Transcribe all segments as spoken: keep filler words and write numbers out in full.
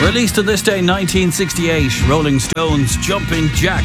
Released to this day, nineteen sixty-eight, Rolling Stones' Jumping Jack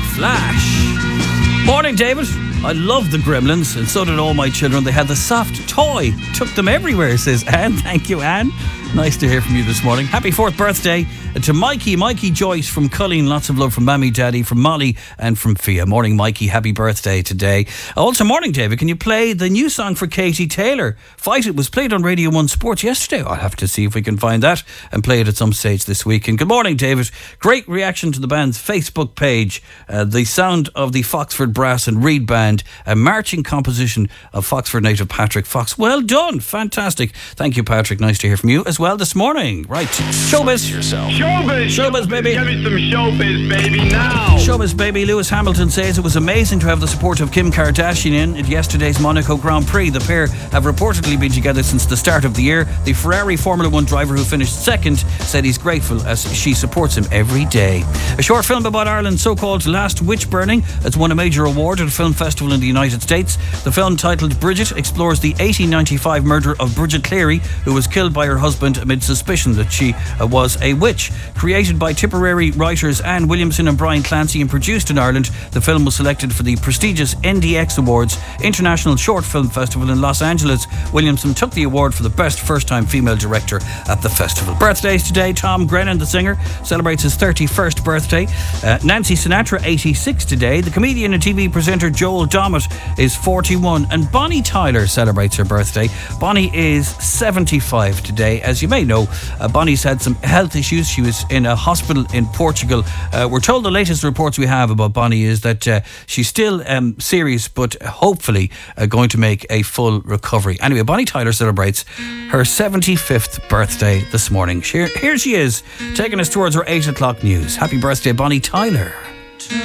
Flash. Morning, David. I love the Gremlins, and so did all my children. They had the soft toy. Took them everywhere, says Anne. Thank you, Anne. Nice to hear from you this morning. Happy fourth birthday to Mikey, Mikey Joyce from Culleen. Lots of love from Mammy, Daddy, from Molly and from Fia. Morning, Mikey. Happy birthday today. Also, morning, David. Can you play the new song for Katie Taylor? Fight It was played on Radio one Sports yesterday. I'll have to see if we can find that and play it at some stage this week. And good morning, David. Great reaction to the band's Facebook page. Uh, the sound of the Foxford Brass and Reed Band, a marching composition of Foxford native Patrick Fox. Well done. Fantastic. Thank you, Patrick. Nice to hear from you as well this morning. Right. Showbiz. Yourself. Showbiz. Showbiz, baby. Give me some showbiz, baby, now. Showbiz, baby. Lewis Hamilton says it was amazing to have the support of Kim Kardashian in at yesterday's Monaco Grand Prix. The pair have reportedly been together since the start of the year. The Ferrari Formula One driver who finished second said he's grateful as she supports him every day. A short film about Ireland's so-called last witch burning has won a major award at a film festival in the United States. The film, titled Bridget, explores the eighteen ninety-five murder of Bridget Cleary, who was killed by her husband amid suspicion that she uh, was a witch. Created by Tipperary writers Anne Williamson and Brian Clancy and produced in Ireland, the film was selected for the prestigious N D X Awards International Short Film Festival in Los Angeles. Williamson took the award for the best first-time female director at the festival. Birthdays today: Tom Grennan, the singer, celebrates his thirty-first birthday. Uh, Nancy Sinatra, eighty-six today. The comedian and T V presenter Joel Dommett is forty-one, and Bonnie Tyler celebrates her birthday. Bonnie is seventy-five today. As you may know, uh, Bonnie's had some health issues. She was in a hospital in Portugal. Uh, we're told the latest reports we have about Bonnie is that uh, she's still um, serious, but hopefully uh, going to make a full recovery. Anyway, Bonnie Tyler celebrates her seventy-fifth birthday this morning. Here, here she is, taking us towards her eight o'clock news. Happy birthday, Bonnie Tyler.